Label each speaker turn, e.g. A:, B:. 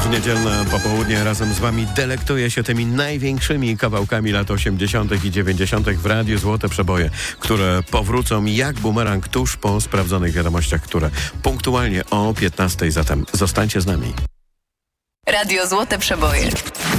A: W niedzielne popołudnie razem z wami delektuję się tymi największymi kawałkami lat 80. i 90. w Radiu Złote Przeboje, które powrócą jak bumerang tuż po sprawdzonych wiadomościach, które punktualnie o 15. Zatem zostańcie z nami.
B: Radio Złote Przeboje.